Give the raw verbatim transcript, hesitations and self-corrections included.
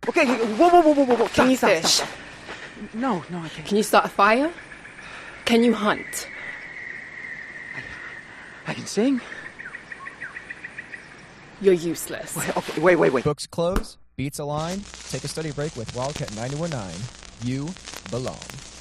Okay, whoa, whoa, whoa, whoa, whoa, whoa. Can Stop, you stop, fish? stop, stop. No, no, I can't. Can you start a fire? Can you hunt? I can sing. You're useless. Wait, okay, wait, wait, wait. Books close, beats align. Take a study break with Wildcat ninety-one point nine. You belong.